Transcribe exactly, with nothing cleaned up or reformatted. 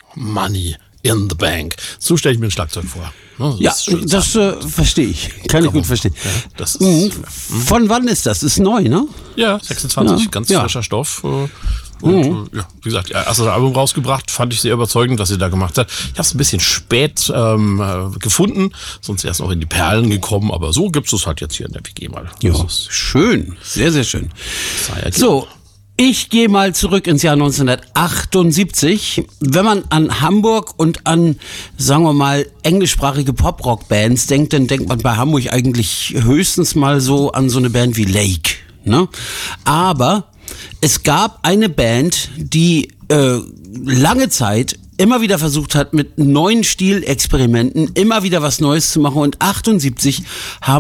Money in the Bank. So stelle ich mir ein Schlagzeug vor. Ne, Ja, das äh, verstehe ich. Kann ich gut verstehen. Ja, das ist, Mhm. Von wann ist das? Ist neu, ne? ja, sechsundzwanzig, Ja, ganz ja. frischer Stoff. äh, Und Mhm. äh, ja, wie gesagt, er hat das Album rausgebracht, fand ich sehr überzeugend, was sie da gemacht hat. Ich habe es ein bisschen spät ähm, äh, gefunden, sonst wäre es noch in die Perlen gekommen, aber so gibt es halt jetzt hier in der W G mal. Ja, Das ist- schön. Sehr, sehr schön. sei ja So, ich gehe mal zurück ins Jahr neunzehnhundertachtundsiebzig. Wenn man an Hamburg und an, sagen wir mal, englischsprachige Pop-Rock-Bands denkt, dann denkt man bei Hamburg eigentlich höchstens mal so an so eine Band wie Lake. Ne? Aber es gab eine Band, die äh, lange Zeit immer wieder versucht hat, mit neuen Stilexperimenten immer wieder was Neues zu machen. Und achtundsiebzig haben